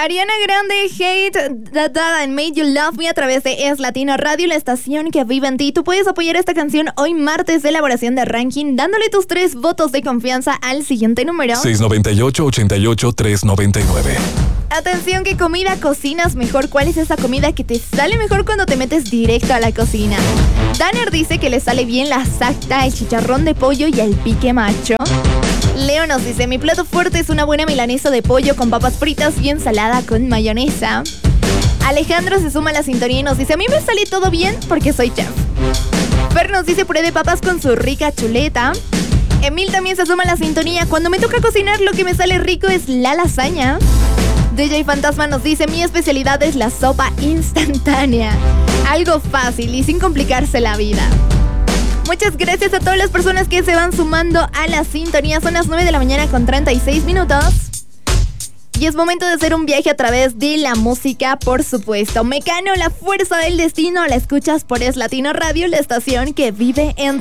Ariana Grande, Hate That and Made You Love Me a través de Es Latino Radio, la estación que vive en ti. Tú puedes apoyar esta canción hoy martes de elaboración de ranking dándole tus 3 votos de confianza al siguiente número 698-88-399. Atención, ¿qué comida cocinas mejor? ¿Cuál es esa comida que te sale mejor cuando te metes directo a la cocina? Danner dice que le sale bien la sacta, el chicharrón de pollo y el pique macho. Leo nos dice, mi plato fuerte es una buena milanesa de pollo con papas fritas y ensalada con mayonesa. Alejandro se suma a la sintonía y nos dice, a mí me sale todo bien porque soy chef. Fer nos dice puré de papas con su rica chuleta. Emil también se suma a la sintonía, cuando me toca cocinar lo que me sale rico es la lasaña. DJ Fantasma nos dice, mi especialidad es la sopa instantánea. Algo fácil y sin complicarse la vida. Muchas gracias a todas las personas que se van sumando a la sintonía. Son las 9 de la mañana con 36 minutos. Y es momento de hacer un viaje a través de la música, por supuesto. Mecano, la fuerza del destino, la escuchas por Es Latino Radio, la estación que vive en